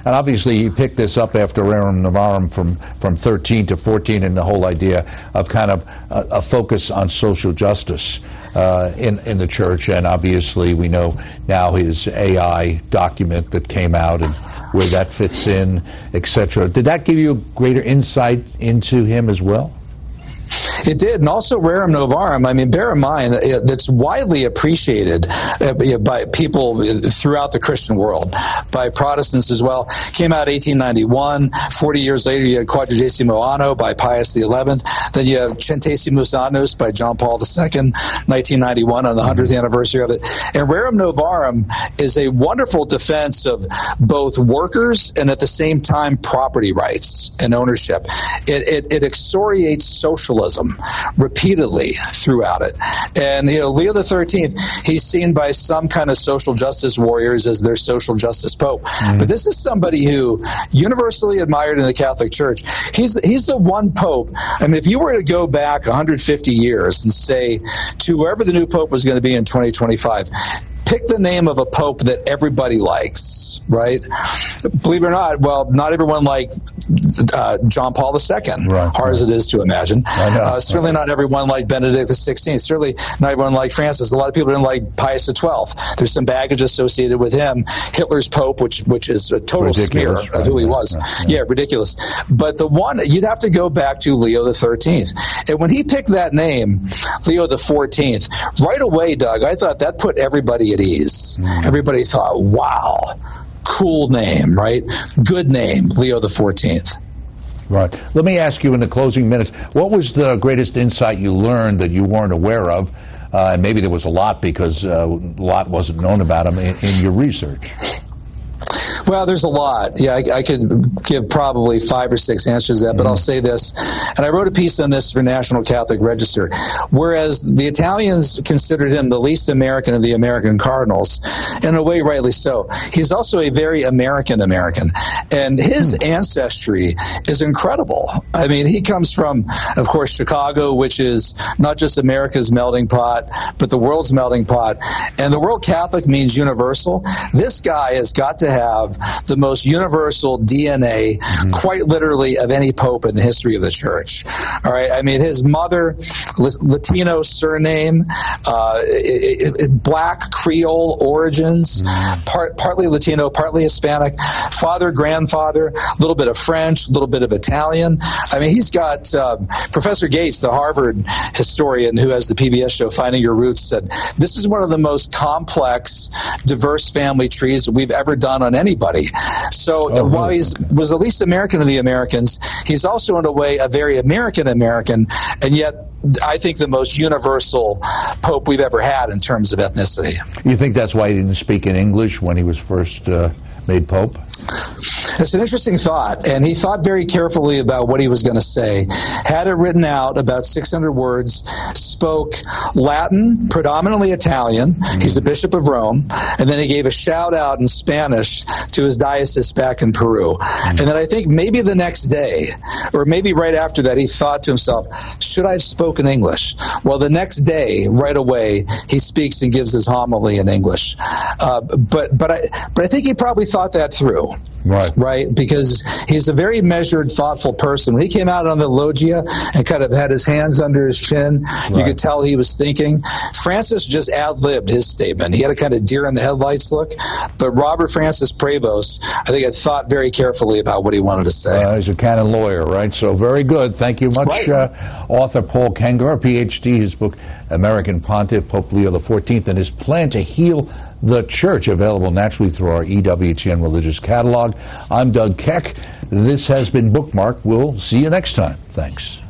And obviously he picked this up after Rerum Novarum from 13 to 14, and the whole idea of kind of a focus on social justice in the church. And obviously we know now his AI document that came out and where that fits in, etc. Did that give you a greater insight into him as well? It did, and also Rerum Novarum. I mean, bear in mind, that's widely appreciated by people throughout the Christian world, by Protestants as well. Came out 1891. 40 years later, you had Quadragesimo Anno by Pius XI. Then you have Centesimus Annus by John Paul II, 1991, on the 100th anniversary of it. And Rerum Novarum is a wonderful defense of both workers and at the same time property rights and ownership. It excoriates socialism repeatedly throughout it. And, Leo XIII, he's seen by some kind of social justice warriors as their social justice pope. But this is somebody who universally admired in the Catholic Church. He's the one pope. I mean, if you were to go back 150 years and say to whoever the new pope was going to be in 2025, pick the name of a pope that everybody likes, right? Believe it or not, well, not everyone liked John Paul II, hard as it is to imagine. Certainly not everyone liked Benedict XVI. Certainly not everyone liked Francis. A lot of people didn't like Pius XII. There's some baggage associated with him. Hitler's pope, which is a total smear of who he was. Yeah, ridiculous. But the one, you'd have to go back to Leo XIII. And when he picked that name, Leo XIV, right away, Doug, I thought that put everybody at ease. Everybody thought, wow, cool name, right? Good name, Leo XIV. Right. Let me ask you in the closing minutes, what was the greatest insight you learned that you weren't aware of? And maybe there was a lot because a lot wasn't known about him in your research. Well, there's a lot. Yeah, I could give probably 5 or 6 answers to that, but I'll say this. And I wrote a piece on this for National Catholic Register. Whereas the Italians considered him the least American of the American cardinals, in a way rightly so, he's also a very American. And his ancestry is incredible. I mean, he comes from, of course, Chicago, which is not just America's melting pot, but the world's melting pot. And the word Catholic means universal. This guy has got to have the most universal DNA, quite literally, of any pope in the history of the church. All right, I mean, his mother, Latino surname, black Creole origins, partly Latino, partly Hispanic, father, grandfather, a little bit of French, a little bit of Italian. I mean, he's got Professor Gates, the Harvard historian who has the PBS show Finding Your Roots, said this is one of the most complex, diverse family trees that we've ever done on anybody. So while he was the least American of the Americans, he's also in a way a very American, and yet I think the most universal pope we've ever had in terms of ethnicity. You think that's why he didn't speak in English when he was first made pope? It's an interesting thought, and he thought very carefully about what he was going to say. Had it written out, about 600 words, spoke Latin, predominantly Italian. He's the Bishop of Rome. And then he gave a shout-out in Spanish to his diocese back in Peru. And then I think maybe the next day, or maybe right after that, he thought to himself, should I have spoken English? Well, the next day, right away, he speaks and gives his homily in English. But I think he probably thought that through. Right? Because he's a very measured, thoughtful person. When he came out on the loggia and kind of had his hands under his chin, you could tell he was thinking. Francis just ad-libbed his statement. He had a kind of deer in the headlights look. But Robert Francis Prevost, I think, had thought very carefully about what he wanted to say. He's a canon lawyer, right? So very good. Thank you much, author Paul Kengor, Ph.D., his book, American Pontiff, Pope Leo XIV, and his plan to heal the Church, available naturally through our EWTN Religious Catalog. I'm Doug Keck. This has been Bookmark. We'll see you next time. Thanks.